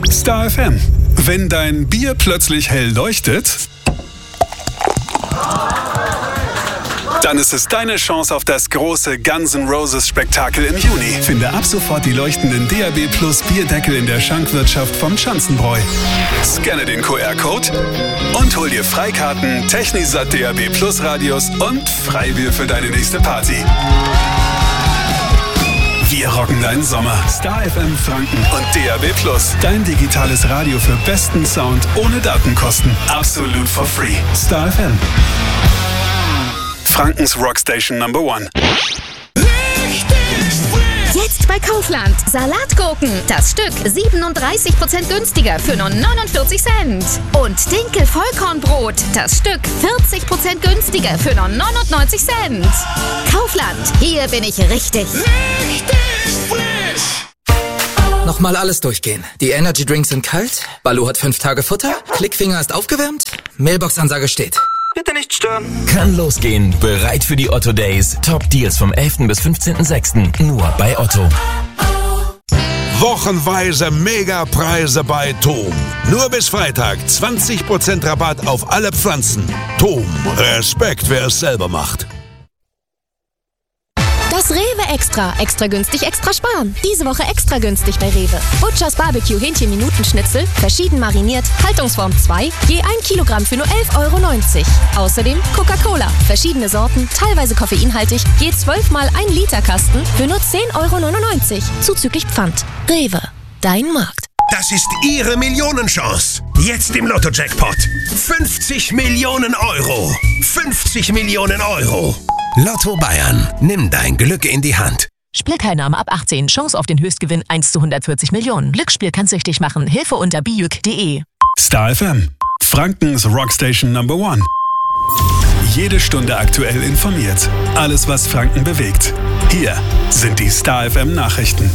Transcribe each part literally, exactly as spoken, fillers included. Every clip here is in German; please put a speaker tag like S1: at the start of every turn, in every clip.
S1: Star F M. Wenn dein Bier plötzlich hell leuchtet, dann ist es deine Chance auf das große Guns N' Roses Spektakel im Juni. Finde ab sofort die leuchtenden D A B Plus Bierdeckel in der Schankwirtschaft vom Schanzenbräu. Scanne den Q R-Code und hol dir Freikarten, Technisat D A B Plus Radios und Freibier für deine nächste Party. Wir rocken deinen Sommer. Star F M Franken und D A B Plus. Dein digitales Radio für besten Sound ohne Datenkosten. Absolut for free. Star F M. Frankens Rockstation Number One.
S2: Jetzt bei Kaufland. Salatgurken. Das Stück siebenunddreißig Prozent günstiger für nur neunundvierzig Cent. Und Dinkel-Vollkornbrot. Das Stück vierzig Prozent günstiger für nur neunundneunzig Cent. Kaufland. Hier bin ich richtig.
S3: Richtig frisch.
S4: Nochmal alles durchgehen. Die Energy Drinks sind kalt. Baloo hat fünf Tage Futter. Klickfinger ist aufgewärmt. Mailbox-Ansage steht. Bitte nicht stören.
S5: Kann losgehen. Bereit für die Otto Days. Top Deals vom elften bis fünfzehnten sechsten Nur bei Otto.
S3: Wochenweise Megapreise bei Tom. Nur bis Freitag zwanzig Prozent Rabatt auf alle Pflanzen. Tom, Respekt, wer es selber macht.
S6: Das Rewe Extra. Extra günstig, extra sparen. Diese Woche extra günstig bei Rewe. Butchers Barbecue Hähnchen-Minutenschnitzel, verschieden mariniert, Haltungsform zwei, je ein Kilogramm für nur elf Euro neunzig. Außerdem Coca-Cola, verschiedene Sorten, teilweise koffeinhaltig, je zwölf mal ein Liter Kasten für nur zehn Euro neunundneunzig. Zuzüglich Pfand. Rewe. Dein Markt.
S7: Das ist Ihre Millionenchance. Jetzt im Lotto-Jackpot. fünfzig Millionen Euro. fünfzig Millionen Euro. Lotto Bayern. Nimm dein Glück in die Hand.
S8: Spielteilnahme ab achtzehn. Chance auf den Höchstgewinn eins zu hundertvierzig Millionen. Glücksspiel kann süchtig machen. Hilfe unter bijuk punkt de.
S1: Star F M. Frankens Rockstation Number One. Jede Stunde aktuell informiert. Alles, was Franken bewegt. Hier sind die Star F M Nachrichten.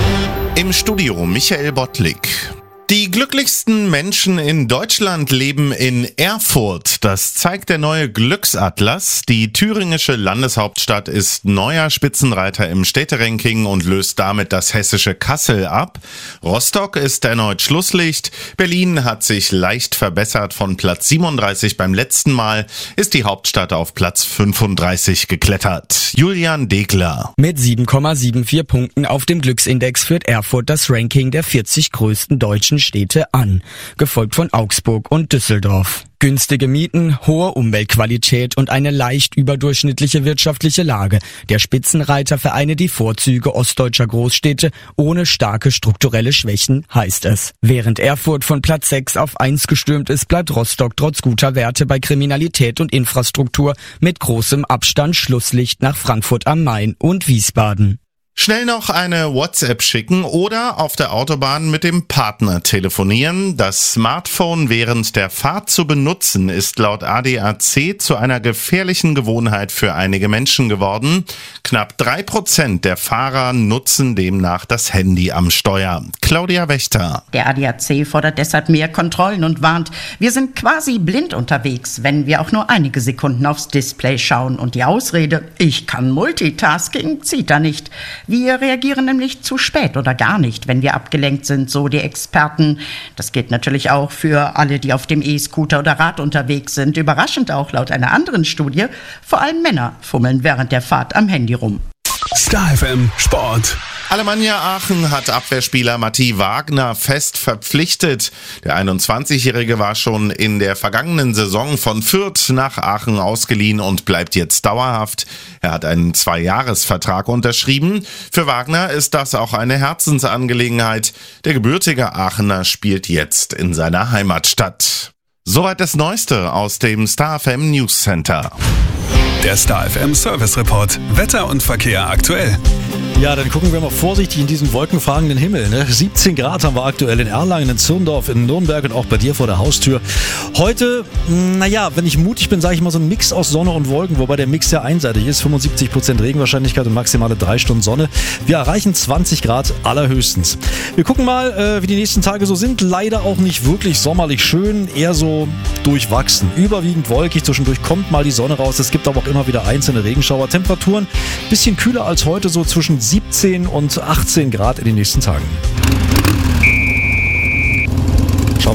S9: Im Studio Michael Bottlik. Die glücklichsten Menschen in Deutschland leben in Erfurt. Das zeigt der neue Glücksatlas. Die thüringische Landeshauptstadt ist neuer Spitzenreiter im Städteranking und löst damit das hessische Kassel ab. Rostock ist erneut Schlusslicht. Berlin hat sich leicht verbessert. Von Platz siebenunddreißig beim letzten Mal ist die Hauptstadt auf Platz fünfunddreißig geklettert. Julian Degler.
S10: Mit sieben Komma vierundsiebzig Punkten auf dem Glücksindex führt Erfurt das Ranking der vierzig größten deutschen Städte an, gefolgt von Augsburg und Düsseldorf. Günstige Mieten, hohe Umweltqualität und eine leicht überdurchschnittliche wirtschaftliche Lage. Der Spitzenreiter vereine die Vorzüge ostdeutscher Großstädte ohne starke strukturelle Schwächen, heißt es. Während Erfurt von Platz sechs auf eins gestürmt ist, bleibt Rostock trotz guter Werte bei Kriminalität und Infrastruktur mit großem Abstand Schlusslicht nach Frankfurt am Main und Wiesbaden.
S9: Schnell noch eine WhatsApp schicken oder auf der Autobahn mit dem Partner telefonieren. Das Smartphone während der Fahrt zu benutzen ist laut A D A C zu einer gefährlichen Gewohnheit für einige Menschen geworden. Knapp drei Prozent der Fahrer nutzen demnach das Handy am Steuer. Claudia Wächter.
S11: Der A D A C fordert deshalb mehr Kontrollen und warnt, wir sind quasi blind unterwegs, wenn wir auch nur einige Sekunden aufs Display schauen. Und die Ausrede, ich kann Multitasking, zieht da nicht. Wir reagieren nämlich zu spät oder gar nicht, wenn wir abgelenkt sind, so die Experten. Das gilt natürlich auch für alle, die auf dem E-Scooter oder Rad unterwegs sind. Überraschend auch laut einer anderen Studie, vor allem Männer fummeln während der Fahrt am Handy rum.
S1: Star F M Sport.
S9: Alemannia Aachen hat Abwehrspieler Matti Wagner fest verpflichtet. Der einundzwanzigjährige war schon in der vergangenen Saison von Fürth nach Aachen ausgeliehen und bleibt jetzt dauerhaft. Er hat einen Zwei-Jahres-Vertrag unterschrieben. Für Wagner ist das auch eine Herzensangelegenheit. Der gebürtige Aachener spielt jetzt in seiner Heimatstadt. Soweit das Neueste aus dem Star F M News Center.
S1: Der Star F M Service Report. Wetter und Verkehr aktuell.
S12: Ja, dann gucken wir mal vorsichtig in diesen wolkenfragenden Himmel. Ne? siebzehn Grad haben wir aktuell in Erlangen, in Zirndorf, in Nürnberg und auch bei dir vor der Haustür. Heute, naja, wenn ich mutig bin, sage ich mal so ein Mix aus Sonne und Wolken, wobei der Mix sehr einseitig ist. fünfundsiebzig Prozent Regenwahrscheinlichkeit und maximale drei Stunden Sonne. Wir erreichen zwanzig Grad allerhöchstens. Wir gucken mal, äh, wie die nächsten Tage so sind. Leider auch nicht wirklich sommerlich schön, eher so durchwachsen. Überwiegend wolkig, zwischendurch kommt mal die Sonne raus. Es gibt aber auch immer wieder einzelne Regenschauer. Temperaturen bisschen kühler als heute, so zwischen siebzehn und achtzehn Grad in den nächsten Tagen.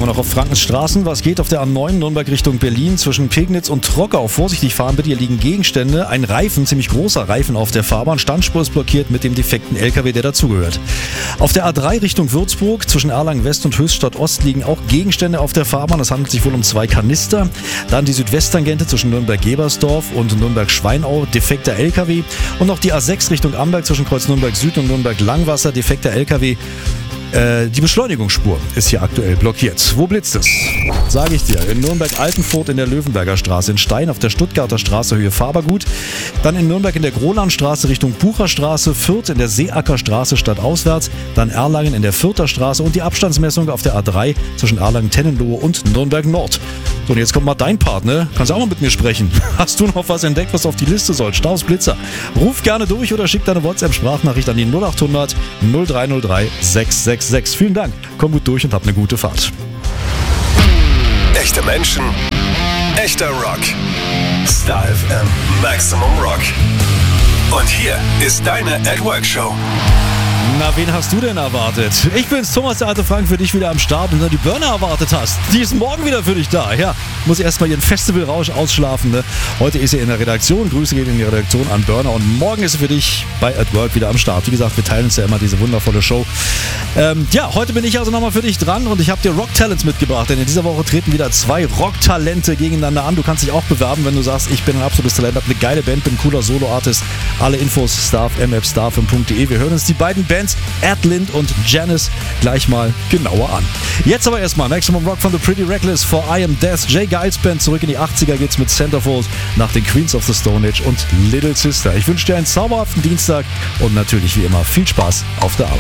S12: wir noch auf Frankens Straßen. Was geht auf der A neun Nürnberg Richtung Berlin zwischen Pegnitz und Trockau? Vorsichtig fahren bitte, hier liegen Gegenstände. Ein Reifen, ziemlich großer Reifen auf der Fahrbahn. Standspur ist blockiert mit dem defekten L K W, der dazugehört. Auf der A drei Richtung Würzburg zwischen Erlangen West und Höchstadt Ost liegen auch Gegenstände auf der Fahrbahn. Es handelt sich wohl um zwei Kanister. Dann die Südwesttangente zwischen Nürnberg-Gebersdorf und Nürnberg-Schweinau, defekter L K W. Und noch die A sechs Richtung Amberg zwischen Kreuz Nürnberg Süd und Nürnberg-Langwasser, defekter L K W. Äh, die Beschleunigungsspur ist hier aktuell blockiert. Wo blitzt es? Sage ich dir. In Nürnberg-Altenfurt in der Löwenberger Straße, in Stein auf der Stuttgarter Straße Höhe Fabergut, dann in Nürnberg in der Grolandstraße Richtung Bucherstraße, Fürth in der Seeackerstraße stadtauswärts, dann Erlangen in der Fürther Straße und die Abstandsmessung auf der A drei zwischen Erlangen-Tennenlohe und Nürnberg Nord. So, und jetzt kommt mal dein Part, ne? Kannst auch mal mit mir sprechen. Hast du noch was entdeckt, was auf die Liste soll? Staus, Blitzer. Ruf gerne durch oder schick deine WhatsApp-Sprachnachricht an die null acht hundert null drei null drei sechs sechs sechs. Vielen Dank. Komm gut durch und hab eine gute Fahrt.
S1: Echte Menschen, echter Rock. Star F M Maximum Rock. Und hier ist deine At Work Show.
S12: Na, wen hast du denn erwartet? Ich bin's, Thomas, der alte Frank, für dich wieder am Start. Und wenn du die Burner erwartet hast, die ist morgen wieder für dich da. Ja, muss erstmal ihren Festivalrausch ausschlafen. Ne? Heute ist sie in der Redaktion. Grüße gehen in die Redaktion an Burner. Und morgen ist sie für dich bei At Work wieder am Start. Wie gesagt, wir teilen uns ja immer diese wundervolle Show. Ähm, ja, heute bin ich also nochmal für dich dran und ich habe dir Rock Talents mitgebracht. Denn in dieser Woche treten wieder zwei Rock-Talente gegeneinander an. Du kannst dich auch bewerben, wenn du sagst, ich bin ein absolutes Talent, habe eine geile Band, bin ein cooler Solo-Artist. Alle Infos Star F M at star f m punkt d e. Wir hören uns die beiden Bands Adlind und Janice gleich mal genauer an. Jetzt aber erstmal Maximum Rock von The Pretty Reckless, For I Am Death, Jay Giles Band. Zurück in die achtziger geht's mit Centerfold nach den Queens of the Stone Age und Little Sister. Ich wünsche dir einen zauberhaften Dienstag und natürlich wie immer viel Spaß auf der Arbeit.